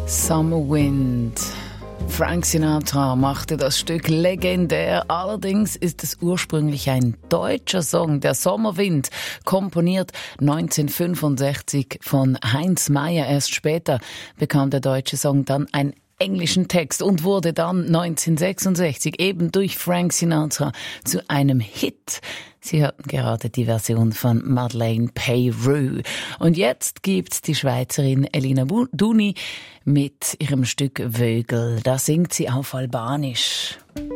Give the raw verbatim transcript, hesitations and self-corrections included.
Summer Wind. Frank Sinatra machte das Stück legendär. Allerdings ist es ursprünglich ein deutscher Song, der Sommerwind, komponiert neunzehnhundertfünfundsechzig von Heinz Meyer. Erst später bekam der deutsche Song dann einen englischen Text und wurde dann neunzehnhundertsechsundsechzig eben durch Frank Sinatra zu einem Hit. Sie hörten gerade die Version von Madeleine Peyroux. Und jetzt gibt's die Schweizerin Elina Duni mit ihrem Stück Vögel. Da singt sie auf Albanisch.